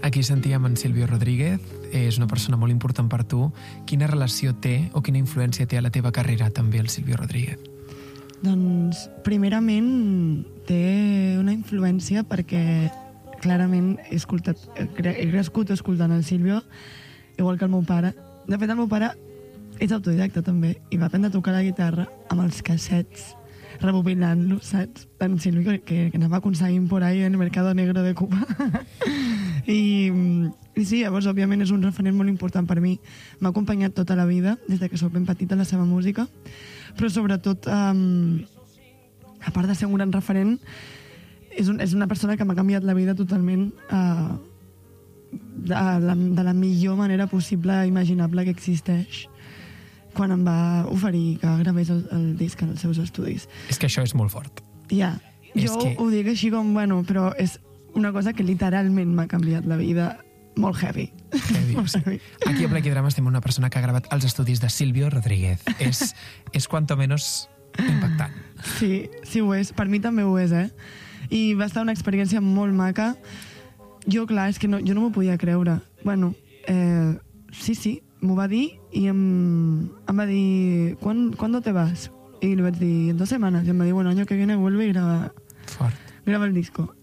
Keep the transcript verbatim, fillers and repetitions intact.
Aquí sentíem en Silvio Rodríguez, és una persona molt important per tu. Quina relació té o quina influència té a la teva carrera també el Silvio Rodríguez? Doncs, primerament, té una influència perquè clarament he, escoltat, he crescut escoltant el Silvio, igual que el meu pare. De fet, el meu pare és autodidacta també i va aprendre a tocar la guitarra amb els cassets, rebobinant-los, saps? En Silvio, que, que anava aconseguint por ahí en el mercado negro de Cuba. I, I sí, llavors, òbviament, és un referent molt important per mi. M'ha acompanyat tota la vida, des de que soc ben petita, la seva música, però sobretot, um, a part de ser un gran referent, és, un, és una persona que m'ha canviat la vida totalment uh, de, la, de la millor manera possible, imaginable que existeix, quan em va oferir que gravés el, el disc en els seus estudis. És que això és molt fort. Ja, yeah. jo que... ho dic així com, bueno, però és una cosa que literalment m'ha canviat la vida molt heavy. heavy. molt heavy. Aquí a Plequi Drama estem una persona que ha gravat els estudis de Silvio Rodríguez. És, és cuanto menos impactant. Sí, sí ho és. Per mi també ho és, eh? I va estar una experiència molt maca. Jo, clar, és que no, jo no m'ho podia creure. Bueno, eh, sí, sí, m'ho va dir i em, em va dir, ¿cuándo te vas? Y le vaig dir, en dos semanas. Y em va dir, bueno, año que viene vuelve y graba, Fort. graba el disco.